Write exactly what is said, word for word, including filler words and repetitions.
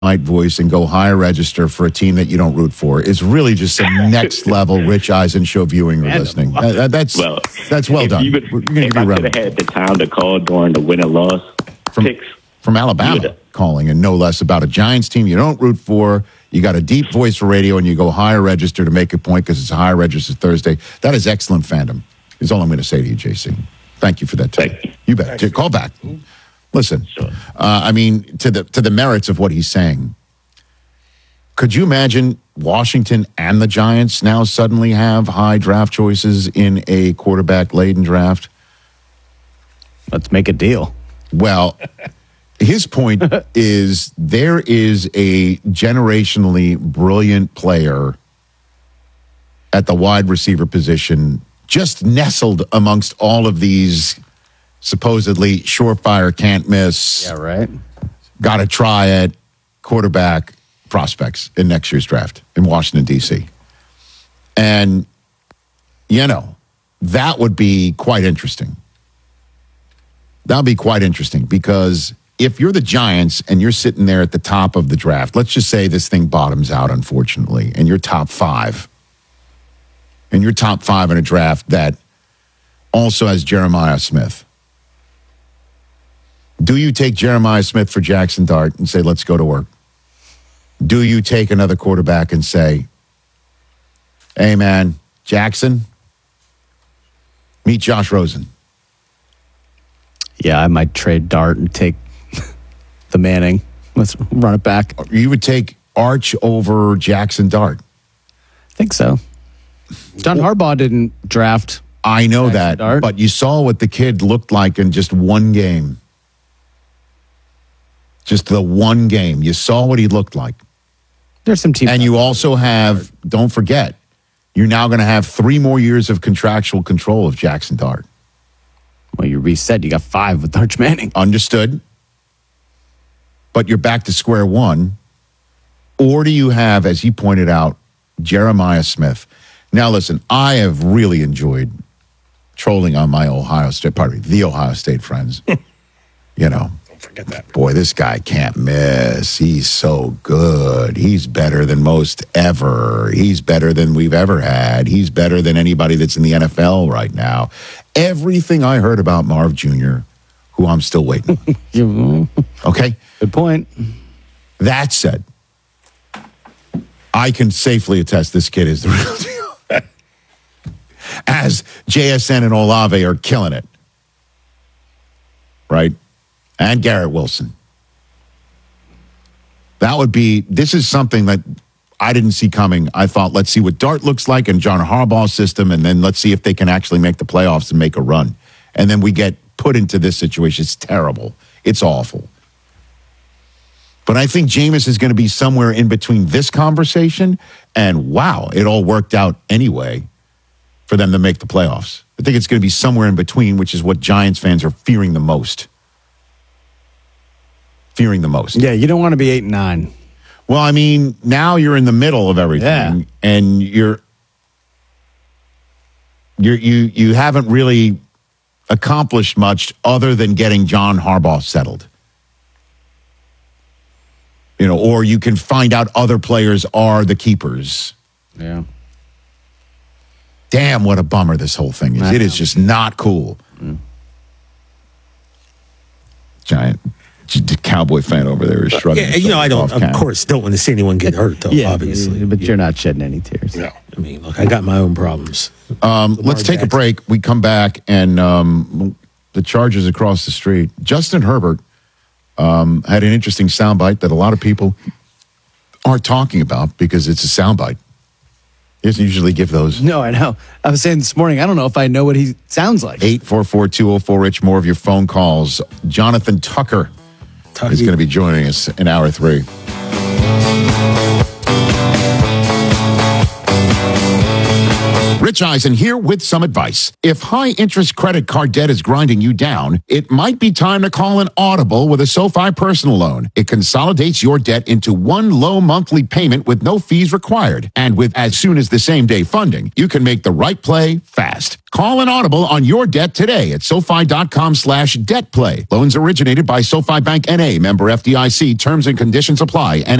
voice and go hire register for a team that you don't root for is really just some next level Rich Eisen show viewing or listening. That, that, that's well, that's well done. You would, We're gonna if give you I could have had the time to call during the win or loss from, picks from Alabama calling, and no less about a Giants team you don't root for. You got a deep voice for radio, and you go hire register to make a point because it's a higher register Thursday. That is excellent fandom. Is all I'm going to say to you, J C. Thank you for that. Thank you. You bet. Call back. Listen, sure. uh, I mean, to the to the merits of what he's saying, could you imagine Washington and the Giants now suddenly have high draft choices in a quarterback-laden draft? Let's make a deal. Well, his point is there is a generationally brilliant player at the wide receiver position just nestled amongst all of these supposedly surefire, can't miss. Yeah, right. Got to try it. Quarterback prospects in next year's draft in Washington, D C. And, you know, that would be quite interesting. That would be quite interesting because if you're the Giants and you're sitting there at the top of the draft, let's just say this thing bottoms out, unfortunately, and you're top five, and you're top five in a draft that also has Jeremiah Smith. Do you take Jeremiah Smith for Jackson Dart and say, let's go to work? Do you take another quarterback and say, hey, man, Jackson, meet Josh Rosen? Yeah, I might trade Dart and take the Manning. Let's run it back. You would take Arch over Jackson Dart? I think so. John Harbaugh didn't draft. I know Jackson that, Dart. But you saw what the kid looked like in just one game. Just the one game. You saw what he looked like. There's some teams. And you also have, don't forget, you're now going to have three more years of contractual control of Jackson Dart. Well, you reset. You got five with Arch Manning. Understood. But you're back to square one. Or do you have, as he pointed out, Jeremiah Smith? Now, listen, I have really enjoyed trolling on my Ohio State, pardon me, the Ohio State friends. You know. Forget that. Boy, this guy can't miss. He's so good. He's better than most ever. He's better than we've ever had. He's better than anybody that's in the N F L right now. Everything I heard about Marv Junior, who I'm still waiting on. Okay? Good point. That said, I can safely attest this kid is the real deal. As J S N and Olave are killing it. Right? And Garrett Wilson. That would be, this is something that I didn't see coming. I thought, let's see what Dart looks like in John Harbaugh's system, and then let's see if they can actually make the playoffs and make a run. And then we get put into this situation. It's terrible. It's awful. But I think Jameis is going to be somewhere in between this conversation and, wow, it all worked out anyway for them to make the playoffs. I think it's going to be somewhere in between, which is what Giants fans are fearing the most. Fearing the most. Yeah, you don't want to be eight and nine. Well, I mean, now you're in the middle of everything, yeah. and you're you're you you haven't really accomplished much other than getting John Harbaugh settled. You know, or you can find out other players are the keepers. Yeah. Damn, what a bummer this whole thing is. It is just not cool. Mm. Giant. The Cowboy fan over there is shrugging. Yeah, you know, I don't, of count. course, don't want to see anyone get hurt, though, yeah, obviously. But you're not shedding any tears. No. I mean, look, I got my own problems. Um, let's take Jackson. a break. We come back, and um, the Chargers across the street. Justin Herbert um, had an interesting soundbite that a lot of people are talking about because it's a soundbite. He doesn't usually give those. No, I know. I was saying this morning, I don't know if I know what he sounds like. eight four four, two oh four, Rich. More of your phone calls. Jonathan Tucker. Tucky. Is going to be joining us in hour three. Rich Eisen here with some advice. If high-interest credit card debt is grinding you down, it might be time to call an audible with a SoFi personal loan. It consolidates your debt into one low monthly payment with no fees required. And with as soon as the same day funding, you can make the right play fast. Call an audible on your debt today at SoFi.com slash debt play. Loans originated by SoFi Bank N A, member F D I C. Terms and conditions apply.